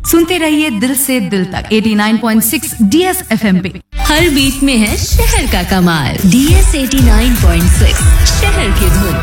सुनते रहिए दिल से दिल तक 89.6 DS FM पे। हर बीट में है शहर का कमाल। DS 89.6 शहर की धुन।